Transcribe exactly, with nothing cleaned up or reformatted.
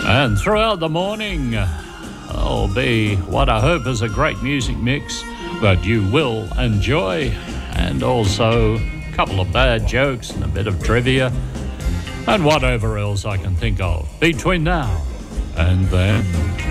And throughout the morning, I'll be what I hope is a great music mix that you will enjoy, and also a couple of bad jokes and a bit of trivia and whatever else I can think of between now and then.